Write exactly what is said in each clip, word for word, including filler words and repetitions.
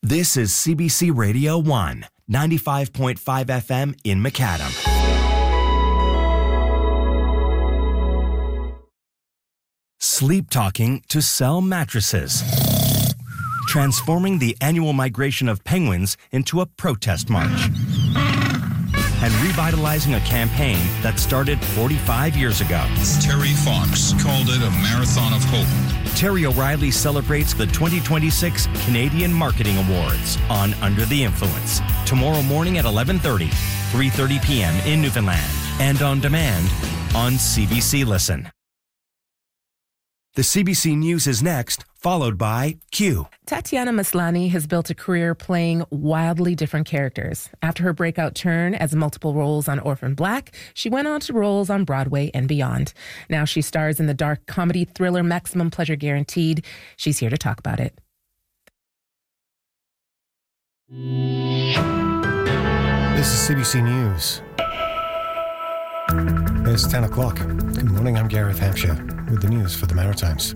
This is C B C Radio one, ninety-five point five F M in Macadam. Sleep Talking to sell mattresses. Transforming the annual migration of penguins into a protest march. And revitalizing a campaign that started forty-five years ago. Terry Fox called it a marathon of hope. Terry O'Reilly celebrates the twenty twenty-six Canadian Marketing Awards on Under the Influence. Tomorrow morning at eleven thirty, three thirty p.m. in Newfoundland. And on demand on C B C Listen. The C B C News is next, followed by Q. Tatiana Maslany has built a career playing wildly different characters. After her breakout turn as multiple roles on Orphan Black, she went on to roles on Broadway and beyond. Now she stars in the dark comedy thriller Maximum Pleasure Guaranteed. She's here to talk about it. This is C B C News. It's ten o'clock. Good morning, I'm Gareth Hampshire with the news for the Maritimes.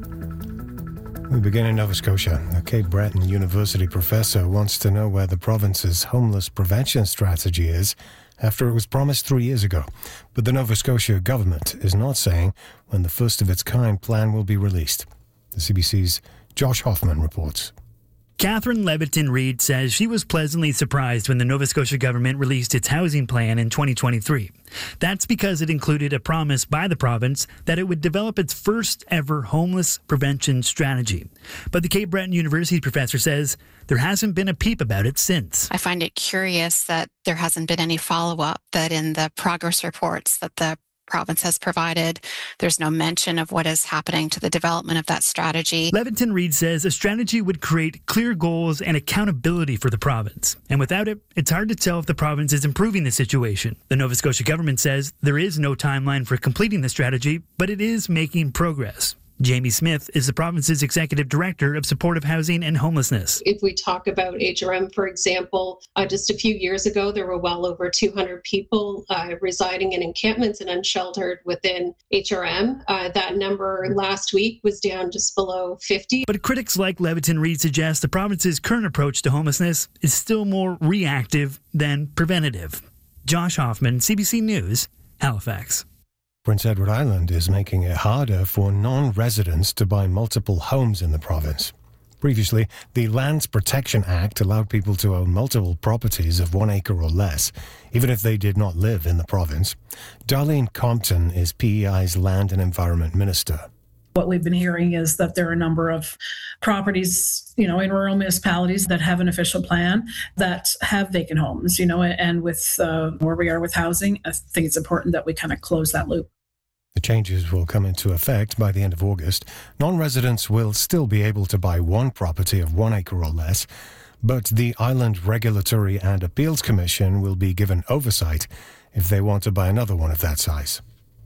We begin in Nova Scotia. A Cape Breton University professor wants to know where the province's homeless prevention strategy is after it was promised three years ago. But the Nova Scotia government is not saying when the first of its kind plan will be released. The C B C's Josh Hoffman reports. Catherine Leviton-Reid says she was pleasantly surprised when the Nova Scotia government released its housing plan in twenty twenty-three. That's because it included a promise by the province that it would develop its first ever homeless prevention strategy. But the Cape Breton University professor says there hasn't been a peep about it since. I find it curious that there hasn't been any follow-up, that in the progress reports that the province has provided, there's no mention of what is happening to the development of that strategy. Leviton-Reid says a strategy would create clear goals and accountability for the province. And without it, it's hard to tell if the province is improving the situation. The Nova Scotia government says there is no timeline for completing the strategy, but it is making progress. Jamie Smith is the province's executive director of supportive housing and homelessness. If we talk about H R M, for example, uh, just a few years ago, there were well over two hundred people uh, residing in encampments and unsheltered within H R M. Uh, that number last week was down just below fifty. But critics like Leviton-Reid suggest the province's current approach to homelessness is still more reactive than preventative. Josh Hoffman, C B C News, Halifax. Prince Edward Island is making it harder for non-residents to buy multiple homes in the province. Previously, the Lands Protection Act allowed people to own multiple properties of one acre or less, even if they did not live in the province. Darlene Compton is P E I's Land and Environment Minister. What we've been hearing is that there are a number of properties, you know, in rural municipalities that have an official plan that have vacant homes, you know, and with uh, where we are with housing, I think it's important that we kind of close that loop. The changes will come into effect by the end of August. Non-residents will still be able to buy one property of one acre or less, but the Island Regulatory and Appeals Commission will be given oversight if they want to buy another one of that size.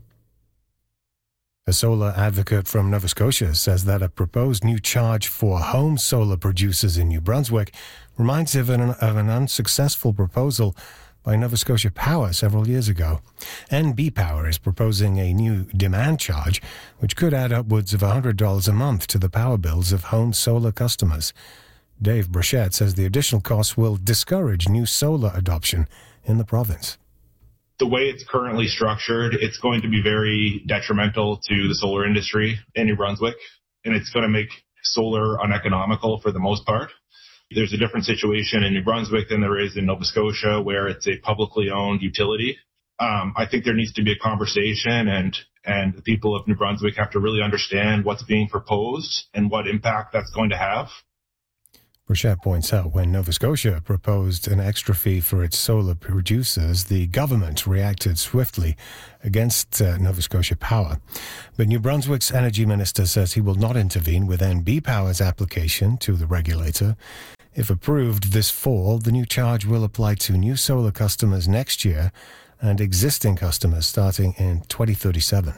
A solar advocate from Nova Scotia says that a proposed new charge for home solar producers in New Brunswick reminds him of an, of an unsuccessful proposal by Nova Scotia Power several years ago. N B Power is proposing a new demand charge, which could add upwards of one hundred dollars a month to the power bills of home solar customers. Dave Brachette says the additional costs will discourage new solar adoption in the province. The way it's currently structured, it's going to be very detrimental to the solar industry in New Brunswick, and it's going to make solar uneconomical for the most part. There's a different situation in New Brunswick than there is in Nova Scotia, where it's a publicly owned utility. Um, I think there needs to be a conversation, and, and the people of New Brunswick have to really understand what's being proposed and what impact that's going to have. Brachette points out when Nova Scotia proposed an extra fee for its solar producers, the government reacted swiftly against uh, Nova Scotia Power. But New Brunswick's energy minister says he will not intervene with N B Power's application to the regulator. If approved this fall, the new charge will apply to new solar customers next year and existing customers starting in twenty thirty-seven.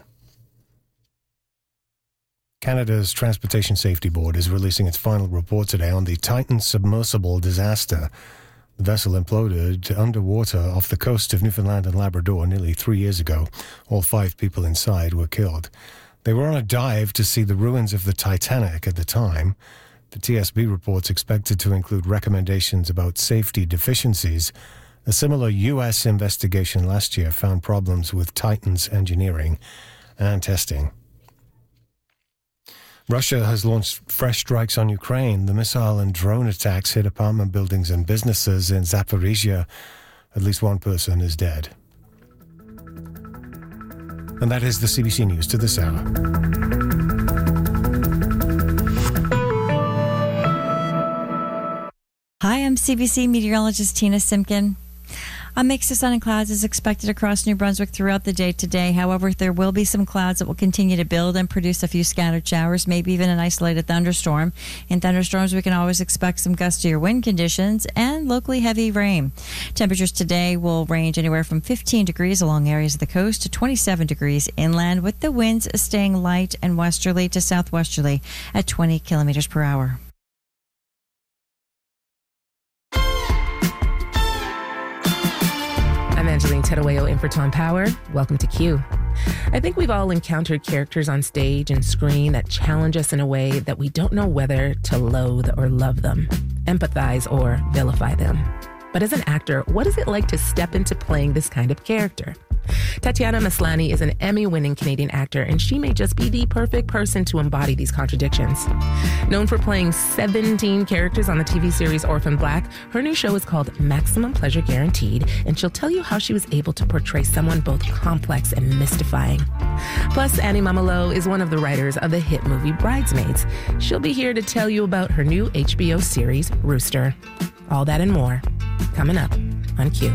Canada's Transportation Safety Board is releasing its final report today on the Titan submersible disaster. The vessel imploded underwater off the coast of Newfoundland and Labrador nearly three years ago. All five people inside were killed. They were on a dive to see the ruins of the Titanic at the time. The T S B report's expected to include recommendations about safety deficiencies. A similar U S investigation last year found problems with Titan's engineering and testing. Russia has launched fresh strikes on Ukraine. The missile and drone attacks hit apartment buildings and businesses in Zaporizhia. At least one person is dead. And that is the C B C News to this hour. Hi, I'm C B C meteorologist Tina Simpkin. A mix of sun and clouds is expected across New Brunswick throughout the day today. However, there will be some clouds that will continue to build and produce a few scattered showers, maybe even an isolated thunderstorm. In thunderstorms, we can always expect some gustier wind conditions and locally heavy rain. Temperatures today will range anywhere from fifteen degrees along areas of the coast to twenty-seven degrees inland, with the winds staying light and westerly to southwesterly at twenty kilometers per hour. I'm Angeline Tedaweo in for Tom Power. Welcome to Q. I think we've all encountered characters on stage and screen that challenge us in a way that we don't know whether to loathe or love them, empathize or vilify them. But as an actor, what is it like to step into playing this kind of character? Tatiana Maslany is an Emmy-winning Canadian actor, and she may just be the perfect person to embody these contradictions. Known for playing seventeen characters on the T V series Orphan Black, her new show is called Maximum Pleasure Guaranteed, and she'll tell you how she was able to portray someone both complex and mystifying. Plus, Annie Mamalo is one of the writers of the hit movie Bridesmaids. She'll be here to tell you about her new H B O series, Rooster. All that and more, coming up on Q.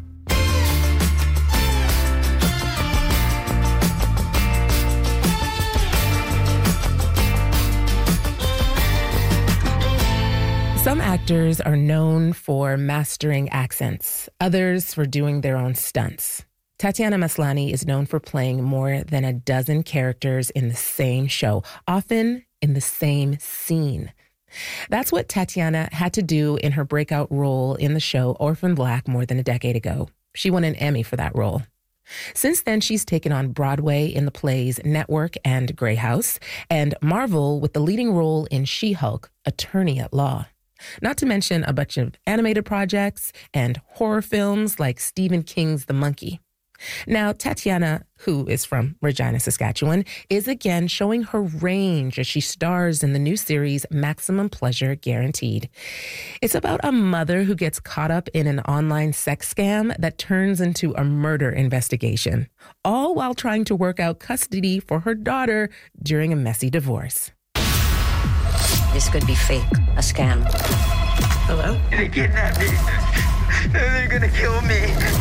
Some actors are known for mastering accents, others for doing their own stunts. Tatiana Maslany is known for playing more than a dozen characters in the same show, often in the same scene. That's what Tatiana had to do in her breakout role in the show Orphan Black more than a decade ago. She won an Emmy for that role. Since then, she's taken on Broadway in the plays Network and Grey House, and Marvel with the leading role in She-Hulk, Attorney at Law. Not to mention a bunch of animated projects and horror films like Stephen King's The Monkey. Now, Tatiana, who is from Regina, Saskatchewan, is again showing her range as she stars in the new series Maximum Pleasure Guaranteed. It's about a mother who gets caught up in an online sex scam that turns into a murder investigation, all while trying to work out custody for her daughter during a messy divorce. This could be fake, a scam. Hello? They kidnapped me. They're gonna kill me.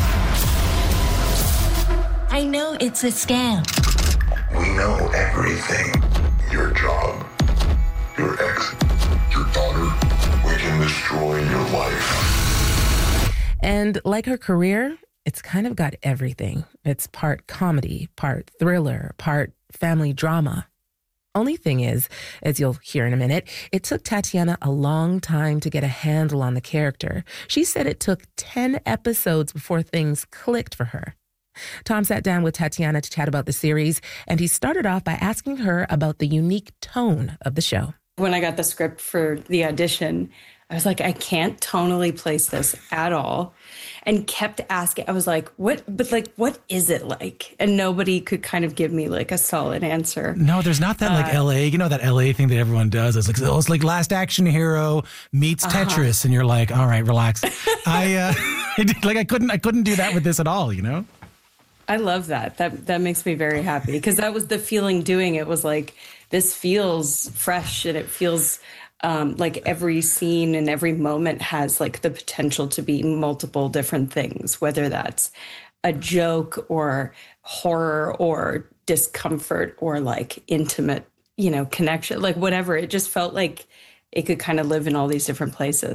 I know it's a scam. We know everything. Your job, your ex, your daughter. We can destroy your life. And like her career, it's kind of got everything. It's part comedy, part thriller, part family drama. Only thing is, as you'll hear in a minute, it took Tatiana a long time to get a handle on the character. She said it took ten episodes before things clicked for her. Tom sat down with Tatiana to chat about the series, and he started off by asking her about the unique tone of the show. When I got the script for the audition, I was like, I can't tonally place this at all. And kept asking, I was like, what, but like, what is it like? And nobody could kind of give me like a solid answer. No, there's not that like uh, L A, you know, that L A thing that everyone does. It's like, oh, it's like Last Action Hero meets uh-huh. Tetris. And you're like, all right, relax. I, uh, like, I couldn't, I couldn't do that with this at all, you know? I love that. That, that makes me very happy because that was the feeling doing it was like, this feels fresh and it feels Um, like every scene and every moment has like the potential to be multiple different things, whether that's a joke or horror or discomfort or like intimate, you know, connection, like whatever. It just felt like it could kind of live in all these different places.